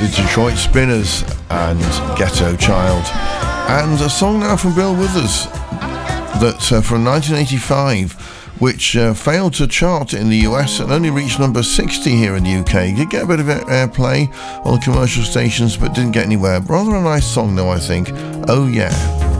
the Detroit Spinners and Ghetto Child. And a song now from Bill Withers that's from 1985, which failed to chart in the US and only reached number 60 here in the UK. Did get a bit of airplay on the commercial stations but didn't get anywhere. Rather a nice song though, I think. Oh Yeah.